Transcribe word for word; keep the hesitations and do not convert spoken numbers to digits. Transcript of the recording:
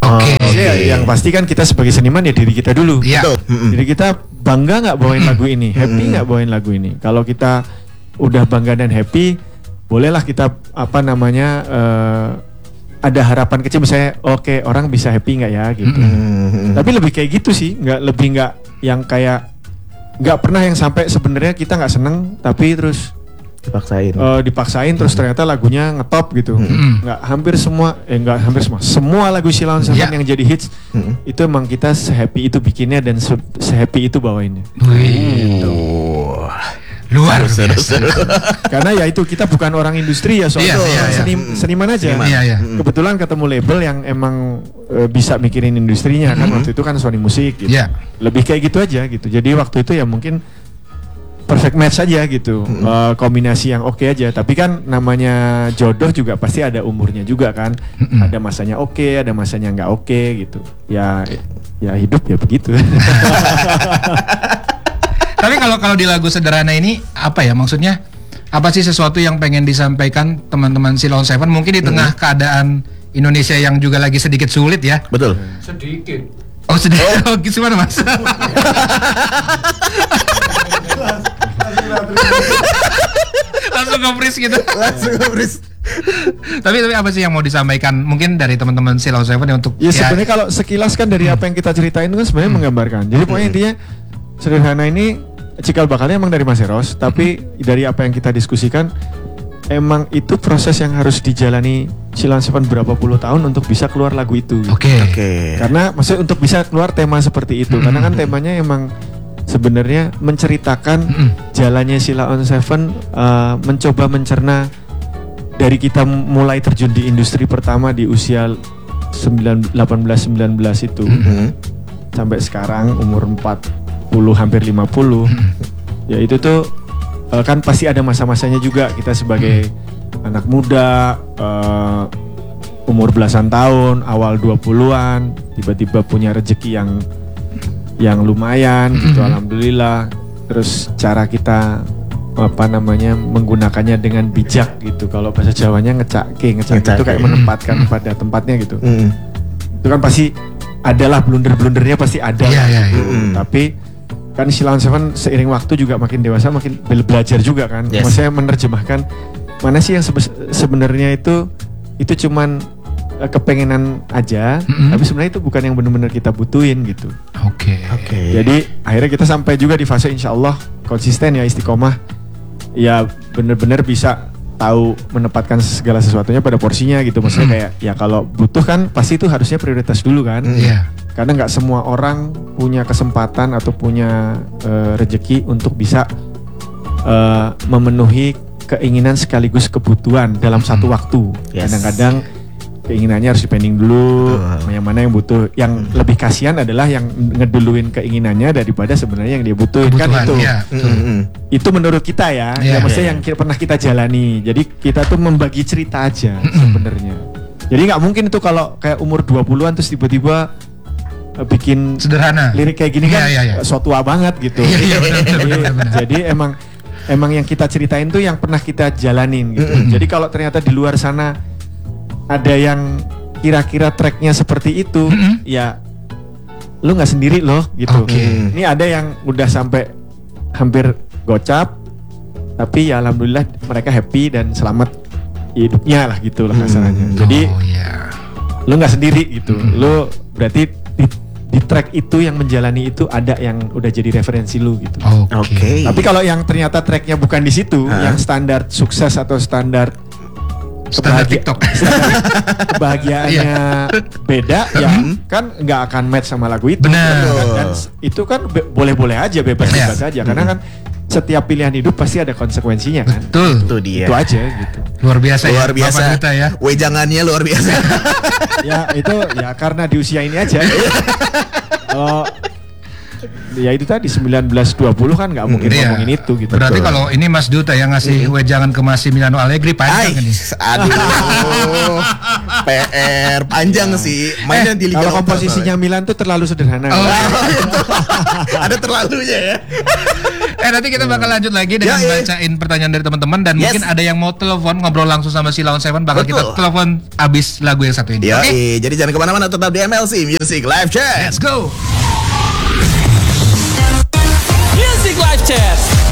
Oke. Okay. Okay. Yang pasti kan kita sebagai seniman ya diri kita dulu. Iya. Mm-hmm. Diri kita bangga nggak bawain mm-hmm. lagu ini, happy nggak mm-hmm. bawain lagu ini. Kalau kita udah bangga dan happy, bolehlah kita apa namanya uh, ada harapan kecil misalnya, oke okay, orang bisa happy nggak ya gitu. Mm-hmm. Tapi lebih kayak gitu sih, nggak lebih nggak yang kayak nggak pernah yang sampai sebenarnya kita nggak seneng tapi terus dipaksain uh, dipaksain terus hmm. ternyata lagunya ngetop gitu. hmm. Nggak hampir semua eh nggak hampir semua semua lagu Sheila on Seven yeah. yang jadi hits hmm. itu emang kita sehappy itu bikinnya dan se- sehappy itu bawainnya. Wih, oh. Luar biasa. Karena ya itu kita bukan orang industri ya soalnya yeah, yeah, seni, yeah. seniman aja. Seniman. Yeah, yeah. Kebetulan ketemu label yang emang e, bisa mikirin industrinya kan. Mm-hmm. Waktu itu kan Sony Music gitu. Yeah. Lebih kayak gitu aja gitu. Jadi waktu itu ya mungkin perfect match aja gitu. Mm-hmm. E, kombinasi yang oke okay aja. Tapi kan namanya jodoh juga pasti ada umurnya juga kan. Mm-hmm. Ada masanya oke, okay, ada masanya nggak oke okay, gitu. Ya ya hidup ya begitu. Tapi kalau kalau di lagu Sederhana ini apa ya maksudnya? Apa sih sesuatu yang pengen disampaikan teman-teman Sheila on Seven mungkin di tengah hmm. keadaan Indonesia yang juga lagi sedikit sulit ya? Betul. Sedikit. Oh sedikit. Oh, gimana Mas? Langsung nge-freeze gitu. Langsung nge-freeze. tapi tapi apa sih yang mau disampaikan mungkin dari teman-teman Sheila on Seven untuk ya, ya sebenarnya kalau sekilas kan dari apa yang kita ceritain itu kan sebenarnya hmm. menggambarkan. Jadi pokoknya intinya Sederhana ini cikal bakalnya emang dari Mas Eros, tapi mm-hmm. dari apa yang kita diskusikan emang itu proses yang harus dijalani Sheila on Seven berapa puluh tahun untuk bisa keluar lagu itu. Oke. Okay. Okay. Karena maksudnya untuk bisa keluar tema seperti itu, mm-hmm. karena kan temanya emang sebenarnya menceritakan mm-hmm. jalannya Sheila on Seven uh, mencoba mencerna dari kita mulai terjun di industri pertama di usia delapan belas sembilan belas itu mm-hmm. sampai sekarang umur empat puluh hampir lima puluh ya itu tuh uh, kan pasti ada masa-masanya juga kita sebagai hmm. anak muda uh, umur belasan tahun awal dua puluhan tiba-tiba punya rezeki yang yang lumayan hmm. gitu alhamdulillah terus cara kita apa namanya menggunakannya dengan bijak gitu kalau bahasa Jawanya ngecake ngecake itu kayak menempatkan hmm. pada tempatnya gitu hmm. itu kan pasti adalah blunder-blundernya pasti ada yeah, yeah, yeah. Hmm. tapi kan Sheila on Seven seiring waktu juga makin dewasa makin belajar juga kan yes. maksudnya menerjemahkan mana sih yang sebe- sebenarnya itu itu cuman uh, kepengenan aja mm-hmm. tapi sebenarnya itu bukan yang benar-benar kita butuhin gitu. Oke. Okay. Okay. Jadi akhirnya kita sampai juga di fase insya Allah konsisten ya istiqomah ya benar-benar bisa tahu menempatkan segala sesuatunya pada porsinya gitu maksudnya mm. kayak ya kalau butuh kan pasti itu harusnya prioritas dulu kan. Iya. Mm. Yeah. Karena nggak semua orang punya kesempatan atau punya uh, rezeki untuk bisa uh, memenuhi keinginan sekaligus kebutuhan dalam hmm. satu waktu. Yes. Kadang-kadang keinginannya harus dipending dulu, uh. yang mana yang butuh. Yang hmm. lebih kasihan adalah yang ngeduluin keinginannya daripada sebenarnya yang dia butuhin kan itu. Ya. Hmm. Itu menurut kita ya, yeah. ya maksudnya yeah. yang pernah kita jalani. Jadi kita tuh membagi cerita aja hmm. sebenarnya. Jadi nggak mungkin itu kalau kayak umur dua puluhan terus tiba-tiba bikin Sederhana lirik kayak gini kan ya, ya, ya. so tua banget gitu. Ya, ya, benar, benar, benar, benar. Jadi emang emang yang kita ceritain tuh yang pernah kita jalanin gitu. Mm-hmm. Jadi kalau ternyata di luar sana ada yang kira-kira tracknya seperti itu, mm-hmm. ya lu nggak sendiri loh gitu. Okay. Ini ada yang udah sampai hampir gocap, tapi ya alhamdulillah mereka happy dan selamat hidupnya lah gitu lah kasarannya. Mm. Jadi oh, yeah. lu nggak sendiri gitu. Mm-hmm. Lu berarti di, di track itu yang menjalani itu ada yang udah jadi referensi lu gitu. Oke. Okay. Okay. Tapi kalau yang ternyata tracknya bukan di situ, huh? yang standar sukses atau standar standar TikTok, standar kebahagiaannya beda, ya kan nggak akan match sama lagu itu. Benar. Kan, dan itu kan be- boleh-boleh aja, bebas-bebas aja, karena kan setiap pilihan hidup pasti ada konsekuensinya kan. Betul. Itu dia. Itu aja gitu. Luar biasa luar ya. Biasa. Bapak Duta ya. Wejangannya luar biasa. Ya itu ya karena di usia ini aja. Oh, ya itu tadi sembilan belas dua puluh kan nggak mungkin iya. ngomongin itu gitu. Berarti kalau ini Mas Duta yang ngasih wejangan ke Massimiliano Allegri panjang Ay, ini. aduh, P R panjang sih. Mainnya di Liga Kalau Lokal komposisinya Milan tuh terlalu sederhana. Oh. soalnya. Ada terlalunya ya. Eh nanti kita bakal lanjut lagi dengan Ya, ya. bacain pertanyaan dari teman-teman dan Yes. mungkin ada yang mau telepon ngobrol langsung sama si Lawan Seven bakal Betul. kita telepon abis lagu yang satu ini. Ya, Oke, jadi jangan kemana-mana, tetap di M L C Music Live Chat. let's go.